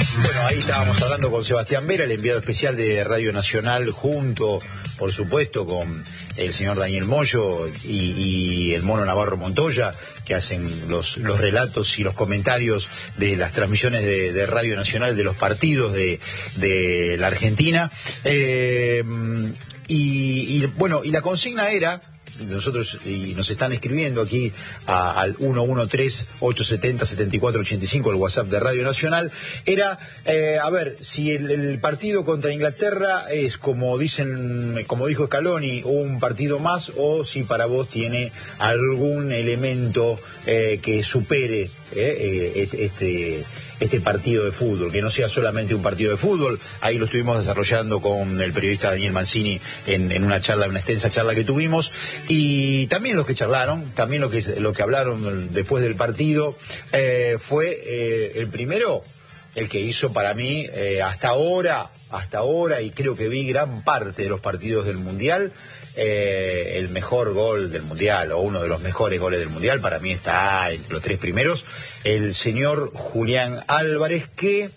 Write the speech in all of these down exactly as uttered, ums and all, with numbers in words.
Bueno, ahí estábamos hablando con Sebastián Vera, el enviado especial de Radio Nacional, junto, por supuesto, con el señor Daniel Moyo y, y el Mono Navarro Montoya, que hacen los, los relatos y los comentarios de las transmisiones de, de Radio Nacional de los partidos de, de la Argentina. Eh, y, y bueno, y la consigna era... Nosotros, y nos están escribiendo aquí a, al uno uno tres, ocho siete cero, siete cuatro ocho cinco, el WhatsApp de Radio Nacional, era, eh, a ver, si el, el partido contra Inglaterra es, como dicen, como dijo Scaloni, un partido más, o si para vos tiene algún elemento eh, que supere eh, este, este, este partido de fútbol, que no sea solamente un partido de fútbol. Ahí lo estuvimos desarrollando con el periodista Daniel Mancini en, en una charla, una extensa charla que tuvimos. Y también los que charlaron, también lo que, lo que hablaron después del partido, eh, fue eh, el primero, el que hizo para mí eh, hasta ahora, hasta ahora, y creo que vi gran parte de los partidos del Mundial, eh, el mejor gol del Mundial, o uno de los mejores goles del Mundial, para mí está entre los tres primeros, el señor Julián Álvarez, que,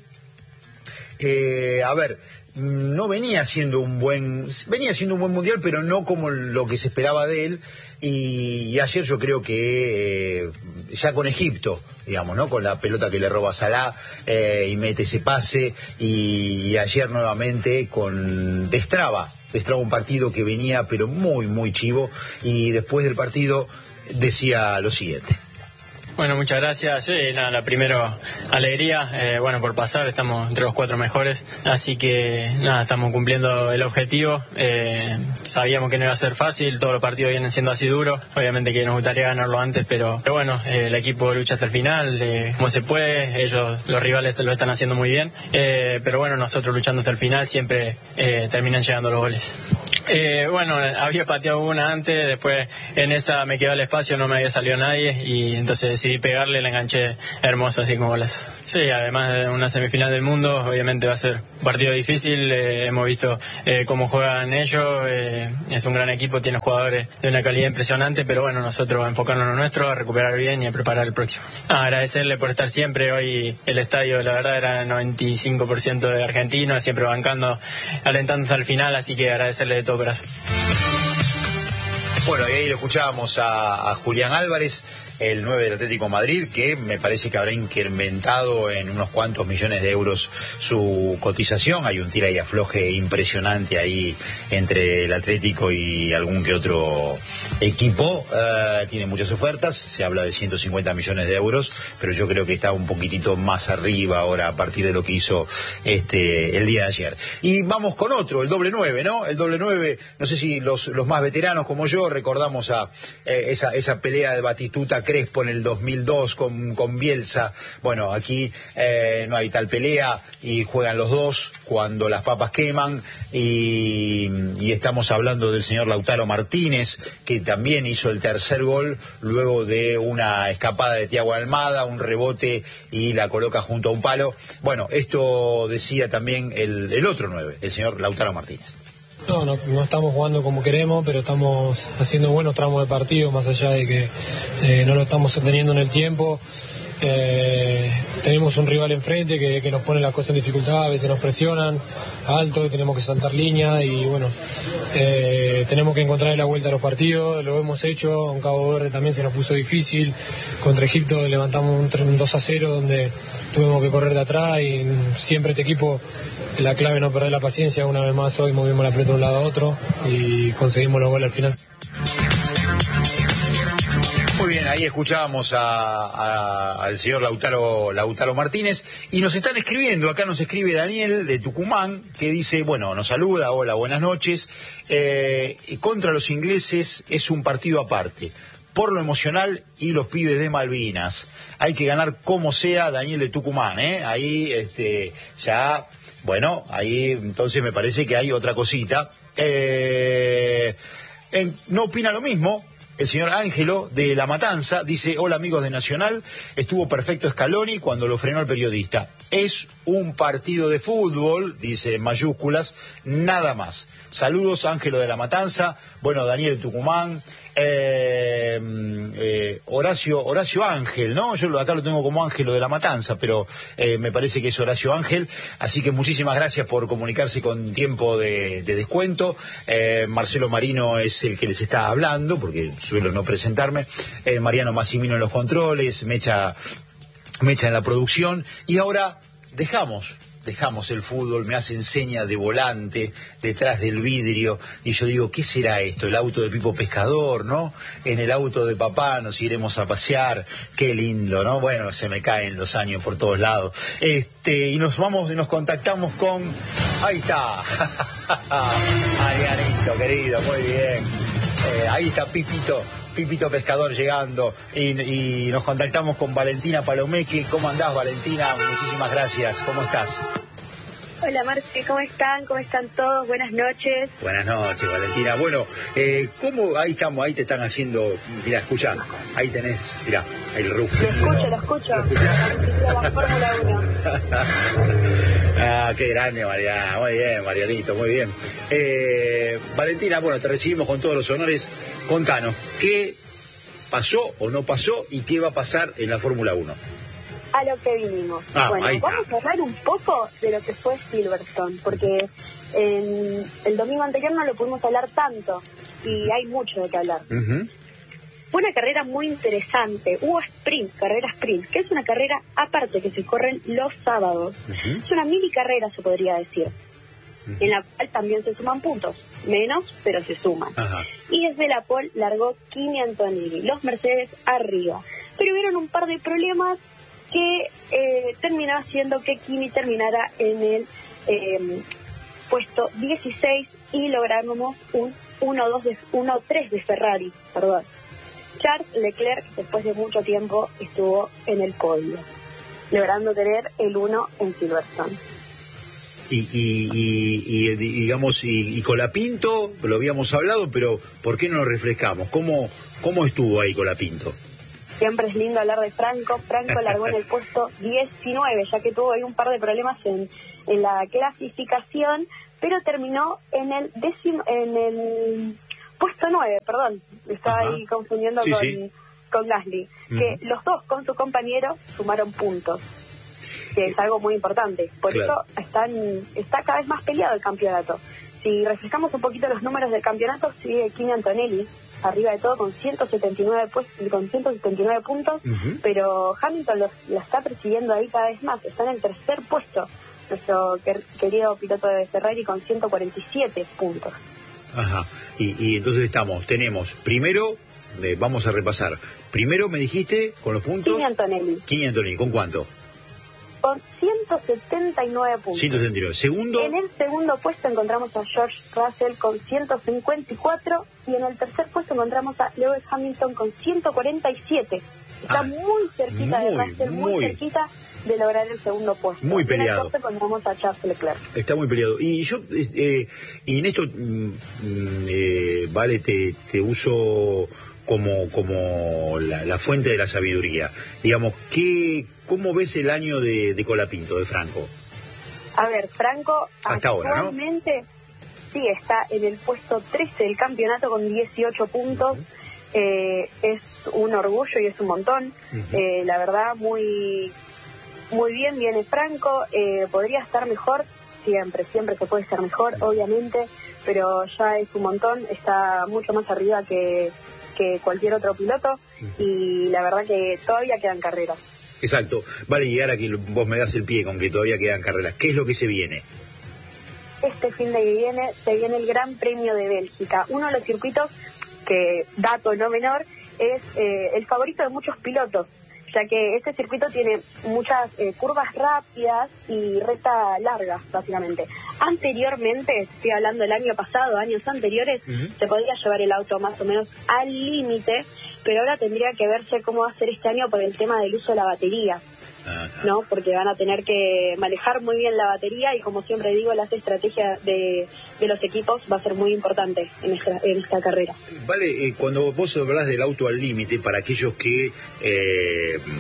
eh, a ver... no venía siendo un buen venía siendo un buen mundial, pero no como lo que se esperaba de él, y, y ayer yo creo que eh, ya con Egipto, digamos, ¿no? Con la pelota que le roba Salah eh, y mete ese pase, y, y ayer nuevamente con destraba destraba un partido que venía pero muy muy chivo, y después del partido decía lo siguiente. Bueno, muchas gracias. Sí, nada, la primero, alegría, eh, bueno, por pasar, estamos entre los cuatro mejores, así que nada, estamos cumpliendo el objetivo. Eh, sabíamos que no iba a ser fácil, todos los partidos vienen siendo así duros, obviamente que nos gustaría ganarlo antes, pero, pero bueno, eh, el equipo lucha hasta el final, eh, como se puede, ellos, los rivales lo están haciendo muy bien, eh, pero bueno, nosotros luchando hasta el final siempre eh, terminan llegando los goles. Eh, bueno, había pateado una antes, después en esa me quedó el espacio, no me había salido nadie, y entonces decidí pegarle, la enganché hermoso, así como golazo. Sí, además de una semifinal del mundo, obviamente va a ser un partido difícil, eh, hemos visto eh, cómo juegan ellos, eh, es un gran equipo, tiene jugadores de una calidad impresionante, pero bueno, nosotros a enfocarnos en lo nuestro, a recuperar bien y a preparar el próximo. Ah, agradecerle por estar siempre, hoy el estadio la verdad era noventa y cinco por ciento de argentinos, siempre bancando, alentando hasta el final, así que agradecerle de todo corazón. Bueno, y ahí lo escuchábamos a, a Julián Álvarez, el nueve del Atlético de Madrid, que me parece que habrá incrementado en unos cuantos millones de euros su cotización. Hay un tira y afloje impresionante ahí entre el Atlético y algún que otro equipo. Uh, tiene muchas ofertas, se habla de ciento cincuenta millones de euros, pero yo creo que está un poquitito más arriba ahora a partir de lo que hizo este el día de ayer. Y vamos con otro, el doble nueve, ¿no? El doble nueve, no sé si los, los más veteranos como yo recordamos a eh, esa, esa pelea de Batistuta Crespo en el dos mil dos con, con Bielsa. Bueno, aquí eh, no hay tal pelea y juegan los dos cuando las papas queman, y, y estamos hablando del señor Lautaro Martínez, que también hizo el tercer gol luego de una escapada de Thiago Almada, un rebote y la coloca junto a un palo. Bueno, esto decía también el, el otro nueve, el señor Lautaro Martínez. No, no, no estamos jugando como queremos, pero estamos haciendo buenos tramos de partido, más allá de que eh, no lo estamos sosteniendo en el tiempo. Eh, tenemos un rival enfrente que, que nos pone las cosas en dificultad, a veces nos presionan alto y tenemos que saltar línea, y bueno, eh, tenemos que encontrar la vuelta a los partidos, lo hemos hecho. En Cabo Verde también se nos puso difícil, contra Egipto levantamos un dos a cero donde tuvimos que correr de atrás, y siempre este equipo, la clave es no perder la paciencia. Una vez más hoy movimos la pelota de un lado a otro y conseguimos los goles al final. Muy bien, ahí escuchábamos a, a, al señor Lautaro, Lautaro Martínez, y nos están escribiendo, acá nos escribe Daniel de Tucumán, que dice, bueno, nos saluda, hola, buenas noches, eh, contra los ingleses es un partido aparte, por lo emocional y los pibes de Malvinas, hay que ganar como sea. Daniel de Tucumán, ¿eh? Ahí, este, ya, bueno, ahí entonces me parece que hay otra cosita. Eh, en, no opina lo mismo el señor Ángelo de La Matanza, dice, hola amigos de Nacional, estuvo perfecto Scaloni cuando lo frenó el periodista. Es un partido de fútbol, dice en mayúsculas, nada más. Saludos, Ángelo de la Matanza, bueno, Daniel Tucumán, eh, eh, Horacio Horacio Ángel, ¿no? Yo acá lo tengo como Ángelo de la Matanza, pero eh, me parece que es Horacio Ángel, así que muchísimas gracias por comunicarse con tiempo de, de descuento. Eh, Marcelo Marino es el que les está hablando, porque suelo no presentarme, eh, Mariano Massimino en los controles, Mecha, Mecha en la producción, y ahora dejamos... Dejamos el fútbol, me hacen señas de volante detrás del vidrio y yo digo, ¿qué será esto? El auto de Pipo Pescador, ¿no? En el auto de papá nos iremos a pasear, qué lindo, ¿no? Bueno, se me caen los años por todos lados. Este, y nos vamos y nos contactamos con... Ahí está. Marianito, querido, muy bien. Eh, ahí está Pipito. Pipito Pescador llegando y, y nos contactamos con Valentina Palomeque. ¿Cómo andás, Valentina? Muchísimas gracias. ¿Cómo estás? Hola, Marce, ¿cómo están? ¿Cómo están todos? Buenas noches. Buenas noches, Valentina. Bueno, eh, ¿cómo? Ahí estamos, ahí te están haciendo... Mirá, escuchá, ahí tenés, mirá, el roof. Lo escucho, lo escucho. ¿Lo la Fórmula uno. Ah, qué grande, Mariana. Muy bien, Marianito, muy bien. Eh, Valentina, bueno, te recibimos con todos los honores. Contanos, ¿qué pasó o no pasó y qué va a pasar en la Fórmula uno? A lo que vinimos. Ah, bueno, vamos a hablar un poco de lo que fue Silverstone, porque en el domingo anterior no lo pudimos hablar tanto y hay mucho de qué hablar. Uh-huh. Fue una carrera muy interesante. Hubo sprint, carrera sprint, que es una carrera aparte que se corren los sábados. Uh-huh. Es una mini carrera, se podría decir, uh-huh, en la cual también se suman puntos. Menos, pero se suman. Uh-huh. Y desde la pole largó Kimi Antonelli, los Mercedes arriba. Pero hubieron un par de problemas que eh, terminó haciendo que Kimi terminara en el eh, puesto dieciséis y logramos un uno tres de Ferrari, perdón. Charles Leclerc, después de mucho tiempo, estuvo en el podio, logrando tener el uno en Silverstone. Y, y, y, y digamos, y, y Colapinto, lo habíamos hablado, pero ¿por qué no lo refrescamos? ¿Cómo, cómo estuvo ahí Colapinto? Siempre es lindo hablar de Franco. Franco largó en el puesto diecinueve, ya que tuvo ahí un par de problemas en, en la clasificación, pero terminó en el décimo, en el puesto nueve, perdón, estaba Ajá. ahí confundiendo sí, con, sí. con Gasly, uh-huh, que los dos con su compañero sumaron puntos, que es algo muy importante. Por claro. eso están, está cada vez más peleado el campeonato. Si refrescamos un poquito los números del campeonato, sigue Kimi Antonelli arriba de todo con ciento setenta y nueve, pues, con ciento setenta y nueve puntos, uh-huh, pero Hamilton los, la está persiguiendo ahí cada vez más. Está en el tercer puesto nuestro quer- querido piloto de Ferrari con ciento cuarenta y siete puntos. Ajá, y, y entonces estamos, tenemos primero, eh, vamos a repasar, primero me dijiste con los puntos... Kimi Antonelli. Kimi Antonelli, ¿con cuánto? Con ciento setenta y nueve puntos. ciento setenta y nueve. Segundo. En el segundo puesto encontramos a George Russell con ciento cincuenta y cuatro y en el tercer puesto encontramos a Lewis Hamilton con ciento cuarenta y siete. Está ah, muy cerquita muy, de Russell, muy, muy cerquita de lograr el segundo puesto. Muy peleado. En el puesto encontramos a Charles Leclerc. Está muy peleado. Y yo, eh, y en esto, eh, vale, te, te uso como como la, la fuente de la sabiduría. Digamos, ¿qué, ¿cómo ves el año de, de Colapinto, de Franco? A ver, Franco hasta actualmente ahora, ¿no? Sí, está en el puesto trece del campeonato con dieciocho puntos. Uh-huh. Eh, es un orgullo y es un montón. Uh-huh. Eh, la verdad, muy muy bien viene Franco. Eh, podría estar mejor, siempre, siempre se puede estar mejor, uh-huh, obviamente, pero ya es un montón. Está mucho más arriba que que cualquier otro piloto, uh-huh, y la verdad que todavía quedan carreras. Exacto, vale llegar a que vos me das el pie con que todavía quedan carreras. ¿Qué es lo que se viene? Este fin de viene se viene el Gran Premio de Bélgica, uno de los circuitos que, dato no menor, es eh, el favorito de muchos pilotos, ya que este circuito tiene muchas eh, curvas rápidas y rectas largas, básicamente. Anteriormente, estoy hablando del año pasado, años anteriores, uh-huh, se podía llevar el auto más o menos al límite, pero ahora tendría que verse cómo va a ser este año por el tema del uso de la batería, uh-huh, ¿no? Porque van a tener que manejar muy bien la batería y, como siempre digo, las estrategias de, de los equipos va a ser muy importante en esta, en esta carrera. Vale, eh, cuando vos hablas del auto al límite, para aquellos que... Eh,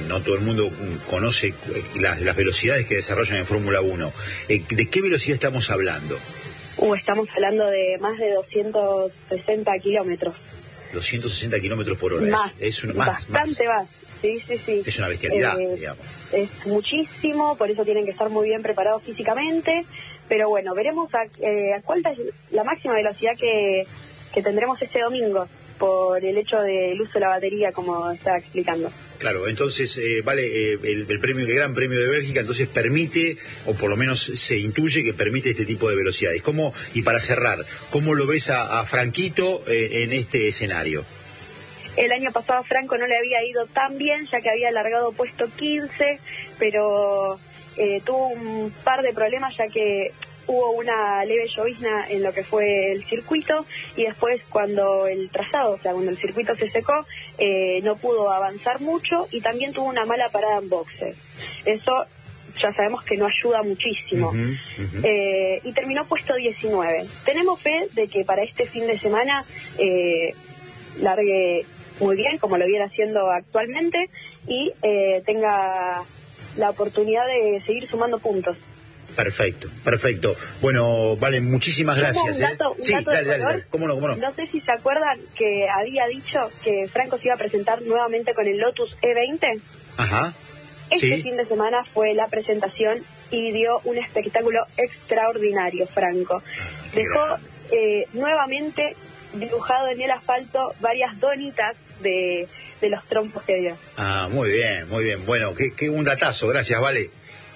no todo el mundo conoce las, las velocidades que desarrollan en Fórmula uno. Eh, ¿De qué velocidad estamos hablando? Uh, estamos hablando de más de doscientos sesenta kilómetros. doscientos sesenta kilómetros por hora. Más, es, es una, más, bastante más. más. Sí, sí, sí. Es una bestialidad, eh, digamos. Es muchísimo, por eso tienen que estar muy bien preparados físicamente. Pero bueno, veremos a, eh, a cuál es la máxima velocidad que, que tendremos este domingo, por el hecho del uso de la batería, como estaba explicando. Claro, entonces, eh, vale, eh, el, el premio, el Gran Premio de Bélgica, entonces permite, o por lo menos se intuye que permite este tipo de velocidades. ¿Cómo, y para cerrar, cómo lo ves a, a Franquito eh, en este escenario? El año pasado Franco no le había ido tan bien, ya que había alargado puesto quince, pero eh, tuvo un par de problemas, ya que hubo una leve llovizna en lo que fue el circuito, y después cuando el trazado, o sea, cuando el circuito se secó, eh, no pudo avanzar mucho, y también tuvo una mala parada en boxes. Eso ya sabemos que no ayuda muchísimo. Uh-huh, uh-huh. Eh, y terminó puesto diecinueve. Tenemos fe de que para este fin de semana eh, largue muy bien, como lo viene haciendo actualmente, y eh, tenga la oportunidad de seguir sumando puntos. Perfecto, perfecto. Bueno, vale, muchísimas gracias. Un dato, ¿eh? un Sí, dato dale, dale, color. dale. ¿Cómo no, cómo no? No sé si se acuerdan que había dicho que Franco se iba a presentar nuevamente con el Lotus E veinte. Ajá. Este sí. fin de semana fue la presentación y dio un espectáculo extraordinario, Franco. Dejó eh, nuevamente dibujado en el asfalto varias donitas de, de los trompos que dio. Ah, muy bien, muy bien. Bueno, qué, qué un datazo, gracias, Vale.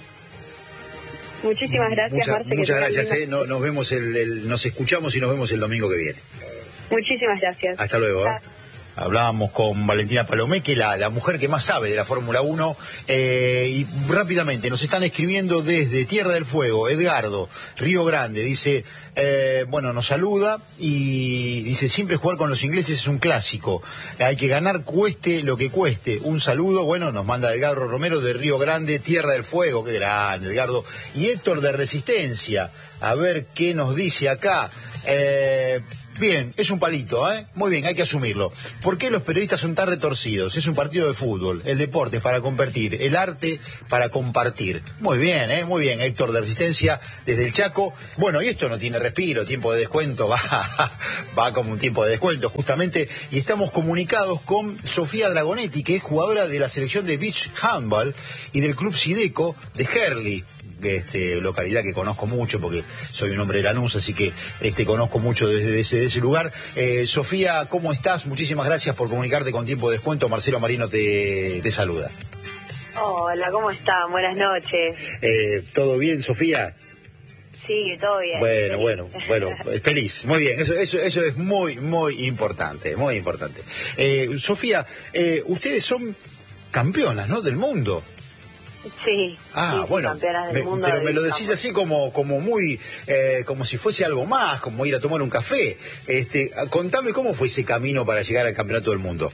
Muchísimas gracias, Mucha, Marce. Muchas gracias, eh. no, nos vemos el, el, nos escuchamos y nos vemos el domingo que viene. Muchísimas gracias. Hasta luego. ¿eh? Hablábamos con Valentina Palomé, que es la, la mujer que más sabe de la Fórmula uno, eh, y rápidamente nos están escribiendo desde Tierra del Fuego, Edgardo, Río Grande, dice, eh, bueno, nos saluda y dice, siempre jugar con los ingleses es un clásico, hay que ganar cueste lo que cueste. Un saludo, bueno, nos manda Edgardo Romero de Río Grande, Tierra del Fuego, qué grande, Edgardo. Y Héctor de Resistencia, a ver qué nos dice acá. Eh, bien, es un palito, ¿eh? Muy bien, hay que asumirlo. ¿Por qué los periodistas son tan retorcidos? Es un partido de fútbol, el deporte es para competir, el arte para compartir. Muy bien, ¿eh? Muy bien, Héctor de Resistencia desde el Chaco. Bueno, y esto no tiene respiro, tiempo de descuento, va, va como un tiempo de descuento justamente. Y estamos comunicados con Sofía Dragonetti, que es jugadora de la selección de Beach Handball y del Club Sideco de Herli. Este, localidad que conozco mucho porque soy un hombre de Lanús, así que este, conozco mucho desde ese, de ese lugar. Eh, Sofía, ¿cómo estás? Muchísimas gracias por comunicarte con tiempo de descuento. Marcelo Marino te, te saluda. Hola, ¿cómo están? Buenas noches. Eh, ¿Todo bien, Sofía? Sí, todo bien. Bueno, bueno, bueno, feliz, muy bien, eso, eso, eso es muy, muy importante, muy importante. Eh, Sofía, eh, ustedes son campeonas, ¿no?, del mundo. Sí, ah, sí, bueno, campeonas del me, mundo. pero me lo decís así como, como muy, eh, como si fuese algo más, como ir a tomar un café. Este, contame cómo fue ese camino para llegar al campeonato del mundo.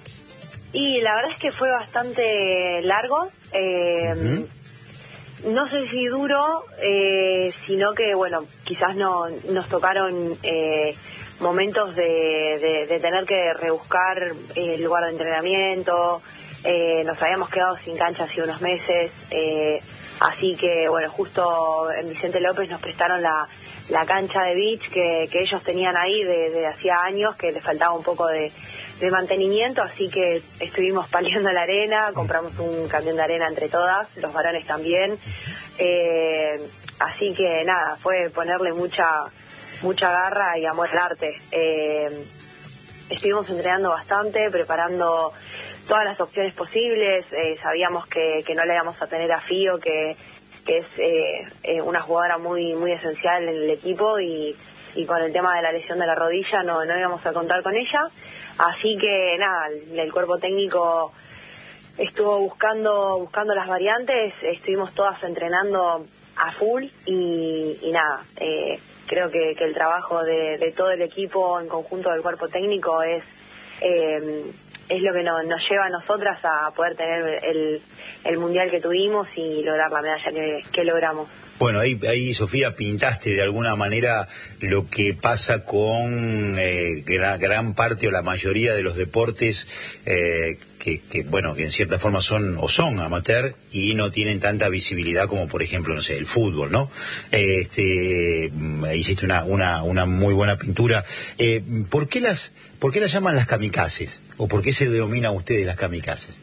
Y la verdad es que fue bastante largo. Eh, uh-huh. No sé si duro, eh, sino que, bueno, quizás no nos tocaron eh, momentos de, de, de tener que rebuscar el lugar de entrenamiento. Eh, nos habíamos quedado sin cancha hace unos meses, eh, así que, bueno, justo en Vicente López nos prestaron la, la cancha de beach que, que ellos tenían ahí de, de hacía años, que les faltaba un poco de, de mantenimiento, así que estuvimos paliando la arena, compramos un camión de arena entre todas, los varones también, eh, así que nada, fue ponerle mucha mucha garra y amor al arte. Eh, estuvimos entrenando bastante, preparando todas las opciones posibles, eh, sabíamos que, que no le íbamos a tener a Fío, que, que es eh, eh, una jugadora muy muy esencial en el equipo, y, y con el tema de la lesión de la rodilla no, no íbamos a contar con ella, así que nada, el, el cuerpo técnico estuvo buscando buscando las variantes, estuvimos todas entrenando a full y, y nada, eh, creo que, que el trabajo de, de todo el equipo en conjunto del cuerpo técnico es... Eh, es lo que no, nos lleva a nosotras a poder tener el, el mundial que tuvimos y lograr la medalla que, que logramos. Bueno, ahí, ahí, Sofía, pintaste de alguna manera lo que pasa con eh, gran, gran parte o la mayoría de los deportes eh, que, que, bueno, que en cierta forma son o son amateur y no tienen tanta visibilidad como, por ejemplo, no sé, el fútbol, ¿no? Este, hiciste una, una, una muy buena pintura. Eh, ¿por qué las, por qué las llaman las kamikazes? ¿O por qué se denomina a ustedes las kamikazes?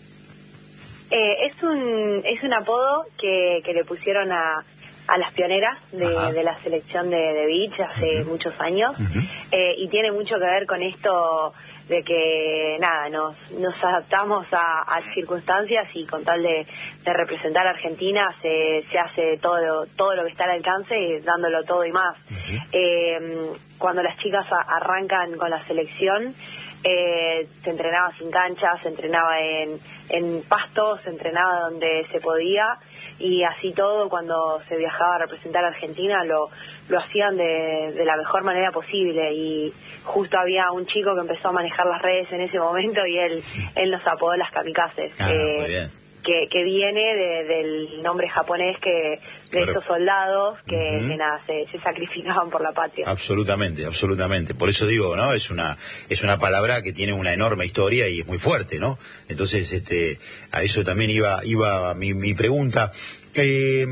Eh, es un es un apodo que, que le pusieron a, a las pioneras de, de la selección de, de beach hace uh-huh. muchos años, uh-huh. eh, y tiene mucho que ver con esto de que nada nos nos adaptamos a, a circunstancias y con tal de, de representar a Argentina se, se hace todo lo, todo lo que está al alcance y dándolo todo y más. Uh-huh. eh, cuando las chicas a, arrancan con la selección, Eh, se entrenaba sin cancha, se entrenaba en, en pasto, se entrenaba donde se podía, y así todo, cuando se viajaba a representar a Argentina lo, lo hacían de, de la mejor manera posible. Y justo había un chico que empezó a manejar las redes en ese momento y él él nos apodó las kamikazes. Ah, eh, muy bien. Que, que viene de, del nombre japonés que de claro. esos soldados que, uh-huh. que nada, se, se sacrificaban por la patria. Absolutamente, absolutamente. Por eso digo, ¿no? Es una es una palabra que tiene una enorme historia y es muy fuerte, ¿no? Entonces, este, a eso también iba iba mi, mi pregunta. Eh,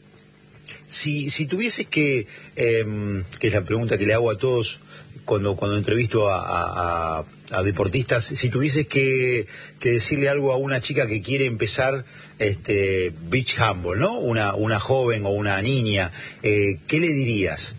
si si tuvieses que, eh, que es la pregunta que le hago a todos cuando cuando entrevisto a, a, a a deportistas, si tuvieses que, que decirle algo a una chica que quiere empezar este beach handball, ¿no? Una una joven o una niña, eh, ¿qué le dirías?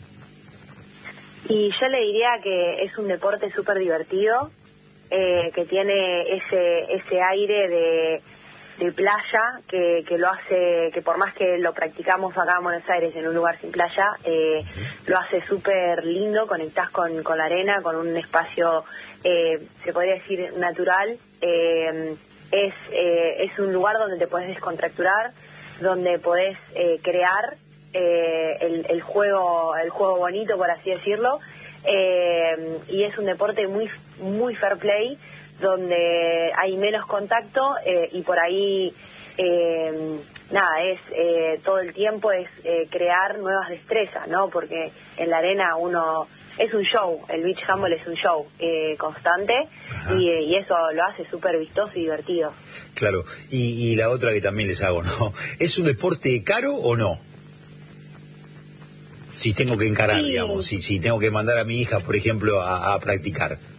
Y yo le diría que es un deporte súper divertido, eh, que tiene ese ese aire de, de playa, que, que lo hace, que por más que lo practicamos acá en Buenos Aires en un lugar sin playa, eh, lo hace súper lindo, conectás con, con la arena, con un espacio, eh, se podría decir, natural. Eh, es, eh, es un lugar donde te podés descontracturar, donde podés eh, crear eh, el, el juego el juego bonito, por así decirlo, eh, y es un deporte muy muy fair play, donde hay menos contacto, eh, y por ahí eh, nada, es eh, todo el tiempo es eh, crear nuevas destrezas, ¿no? Porque en la arena uno es un show, el beach handball es un show eh, constante, y, y eso lo hace súper vistoso y divertido. Claro, y, y la otra que también les hago, ¿no? ¿Es un deporte caro o no? Si tengo que encarar, sí. digamos, si, si tengo que mandar a mi hija, por ejemplo, a, a practicar.